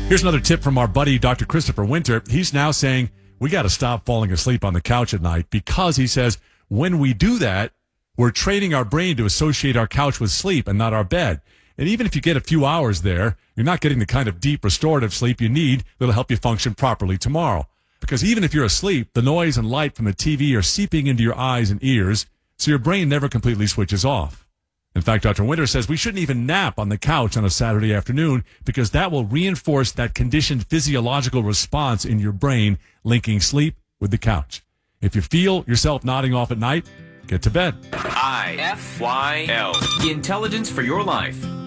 Here's another tip from our buddy, Dr. Christopher Winter. He's now saying we got to stop falling asleep on the couch at night because he says when we do that, we're training our brain to associate our couch with sleep and not our bed. And even if you get a few hours there, you're not getting the kind of deep restorative sleep you need that'll help you function properly tomorrow. Because even if you're asleep, the noise and light from the TV are seeping into your eyes and ears, so your brain never completely switches off. In fact, Dr. Winter says we shouldn't even nap on the couch on a Saturday afternoon because that will reinforce that conditioned physiological response in your brain linking sleep with the couch. If you feel yourself nodding off at night, get to bed. IFYL. Intelligence for your life.